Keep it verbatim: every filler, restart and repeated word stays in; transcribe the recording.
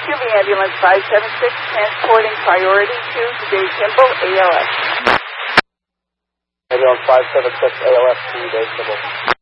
Q B Ambulance five seven six, transporting priority to Dave Kimball, A L S. Ambulance five seven six, A L S to Dave Kimball.